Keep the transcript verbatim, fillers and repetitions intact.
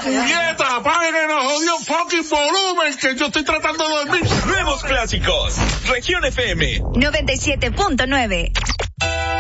puñeta, apaguen el jodido fucking volumen, que yo estoy tratando de dormir. Nuevos clásicos. Región F M noventa y siete punto nueve.